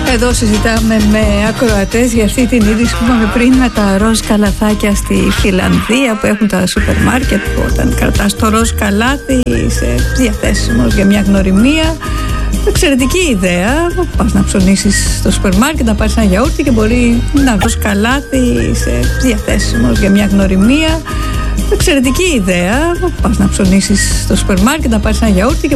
Εδώ συζητάμε με ακροατές για αυτή την είδηση που είπαμε πριν με τα ροζ καλαθάκια στη Φιλανδία που έχουν τα σούπερ μάρκετ που όταν κρατάς το ροζ καλάθι είσαι διαθέσιμος για μια γνωριμία. Εξαιρετική ιδέα. Πας να ψωνίσεις στο σούπερ μάρκετ, να πάρεις ένα γιαούρτι και μπορεί να ροζ καλάθι είσαι διαθέσιμος για μια γνωριμία. Εξαιρετική ιδέα. Πας να ψωνίσεις στο σούπερ μάρκετ, να πάρεις ένα γιαούρτι και